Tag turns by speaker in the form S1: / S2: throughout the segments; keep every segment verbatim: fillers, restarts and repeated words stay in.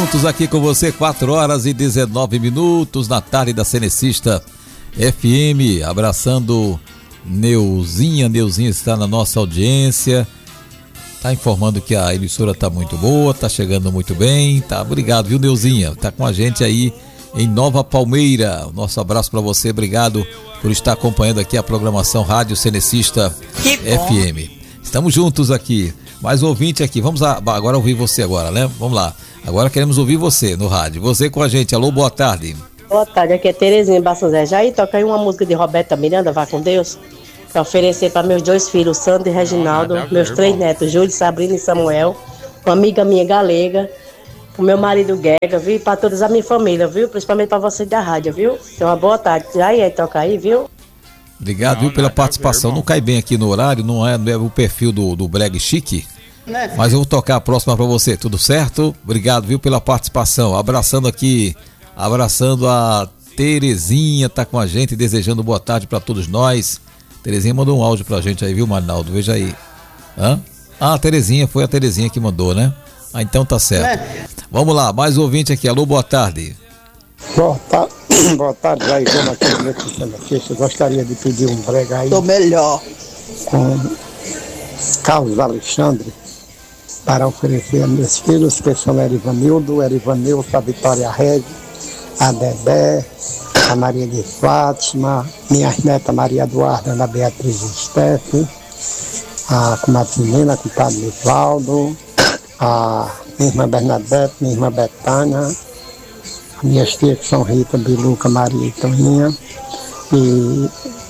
S1: juntos aqui com você, quatro horas e dezenove minutos na tarde da Cenecista F M, abraçando Neuzinha. Neuzinha está na nossa audiência, tá informando que a emissora tá muito boa, tá chegando muito bem, tá? Obrigado, viu, Neuzinha? Tá com a gente aí em Nova Palmeira. Nosso abraço para você, obrigado por estar acompanhando aqui a programação Rádio Cenecista F M. Estamos juntos aqui. Mais ouvinte aqui, vamos a, agora ouvir você agora, né? Vamos lá. Agora queremos ouvir você no rádio. Você com a gente. Alô, boa tarde.
S2: Boa tarde, aqui é Terezinha Bassazé. Já aí toca aí uma música de Roberta Miranda, Vá com Deus, para oferecer para meus dois filhos, Sandro e Reginaldo, ah, meus três netos, Júlio, Sabrina e Samuel, uma amiga minha galega, o meu marido Guega, viu? E para toda a minha família, viu? Principalmente para vocês da rádio, viu? Então, uma boa tarde. Já aí, aí toca aí, viu?
S1: Obrigado, não, viu, pela participação. Não cai bem aqui no horário, não é, não é o perfil do, do Breg Chique, né? Mas eu vou tocar a próxima para você, tudo certo? Obrigado, viu, pela participação. Abraçando aqui, abraçando a Terezinha, tá com a gente, desejando boa tarde para todos nós. Terezinha mandou um áudio pra gente aí, viu, Marinaldo? Veja aí. Hã? Ah, a Terezinha, foi a Terezinha que mandou, né? Ah, então tá certo. Né? Vamos lá, mais ouvinte aqui. Alô, boa tarde.
S3: Boa tarde. Boa tarde, aí, como aqui no eu gostaria de pedir um brega aí.
S2: Tô melhor.
S3: Com Carlos Alexandre, para oferecer a meus filhos, que são Erivanildo, Erivanildo, a Vitória Reg, a Dedé, a Maria de Fátima, minhas netas Maria Eduarda, Ana Beatriz Estefe, a Comadre a compadre Nivaldo, a minha irmã Bernadette, minha irmã Betânia, minhas tias que são Rita, Biluca, Maria e Toninha, e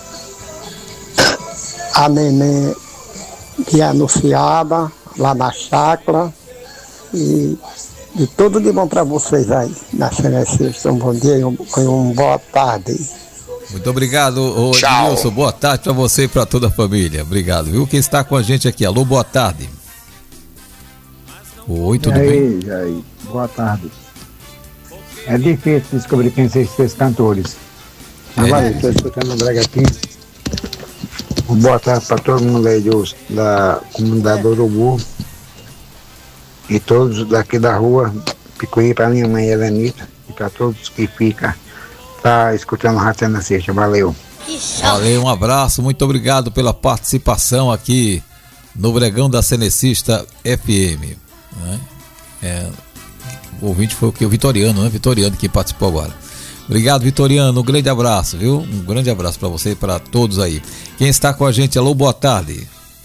S3: a neném que é anunciada lá na chácara, e, e tudo de bom para vocês aí na Cenecista. Um bom dia e um, um boa tarde.
S1: Muito obrigado, ô Edilson. Boa tarde para você e para toda a família. Obrigado, viu? Quem está com a gente aqui? Alô, boa tarde. Oi, tudo
S4: e aí,
S1: bem?
S4: E aí, boa tarde. É difícil descobrir quem são esses cantores. Agora, estou escutando o Brega aqui. Boa tarde para todo mundo aí dos, da comunidade do Urubu e todos daqui da rua Picuí, para minha mãe Helenita e para todos que ficam tá escutando a Rádio Cenecista. Valeu.
S1: Valeu, um abraço, muito obrigado pela participação aqui no Bregão da Cenecista F M. Né? É, o ouvinte foi o que? O Vitoriano, né? Vitoriano que participou agora. Obrigado, Vitoriano, um grande abraço, viu? Um grande abraço para você e para todos aí. Quem está com a gente? Alô, boa tarde.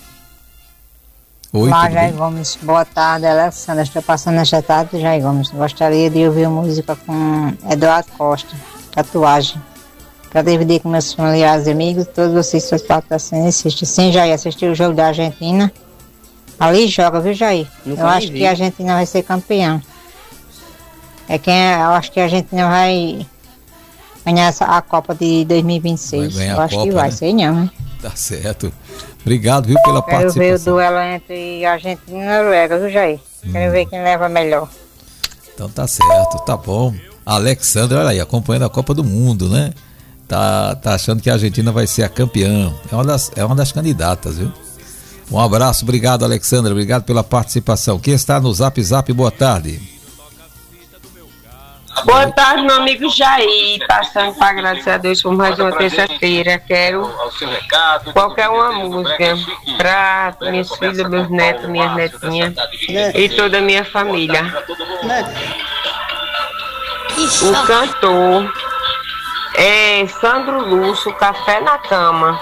S1: Oi,
S5: Olá, Jair Gomes, boa tarde, Alexandre, estou passando esta tarde, Jair Gomes. Gostaria de ouvir música com Eduardo Costa, Tatuagem, para dividir com meus familiares e amigos, todos vocês que fazem da Cenecista. Sim, Jair, assistiu o jogo da Argentina. Ali joga, viu, Jair? Nunca eu acho vi. que a Argentina vai ser campeão. É quem é, eu acho que a Argentina vai ganhar essa, a Copa de dois mil e vinte e seis. Eu acho Copa, que vai, né? Sei não, né?
S1: Tá certo. Obrigado, viu, pela
S5: Quero
S1: participação.
S5: Quero ver o duelo entre Argentina e Noruega, viu, Jair? Hum. Quero ver quem leva melhor.
S1: Então tá certo, tá bom. A Alexandra, olha aí, acompanhando a Copa do Mundo, né? Tá, tá achando que a Argentina vai ser a campeã. É uma das, é uma das candidatas, viu? Um abraço, obrigado, Alexandra, obrigado pela participação. Quem está no Zap Zap, boa tarde.
S6: Boa tarde, meu amigo Jair, passando para agradecer a Deus por mais uma terça-feira. Quero qualquer uma música para minhas filhas, meus netos, minhas netinhas e toda a minha família. O cantor é Sandro Lúcio, Café na Cama.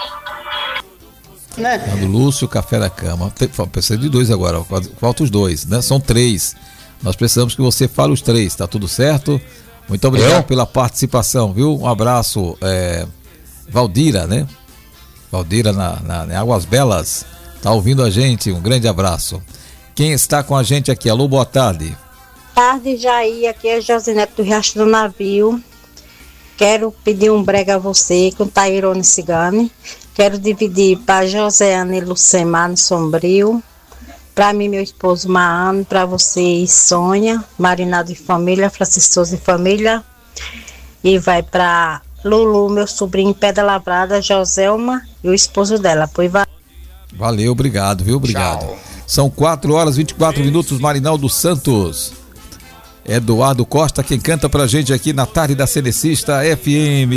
S1: Sandro Lúcio, Café na Cama. Precisa de dois agora, falta os dois, né? São três. Nós precisamos que você fale os três, tá tudo certo? Muito obrigado Eu? pela participação, viu? Um abraço, é, Valdira, né? Valdira na, na, na Águas Belas, tá ouvindo a gente, um grande abraço. Quem está com a gente aqui? Alô, boa tarde.
S5: Boa tarde, Jair, aqui é Josinete do Riacho do Navio. Quero pedir um brega a você com Tairone Cigane. Quero dividir para Joséane Lucemar no Sombrio. Para mim, meu esposo Maano, para vocês Sônia, Marinaldo e família, Francisco Souza e família. E vai para Lulu, meu sobrinho Pedra Lavrada, Joselma e o esposo dela. Pois vai.
S1: Valeu, obrigado, viu? Obrigado. Tchau. São quatro horas e vinte e quatro minutos, Marinaldo Santos. Eduardo Costa, quem canta pra gente aqui na tarde da Cenecista F M.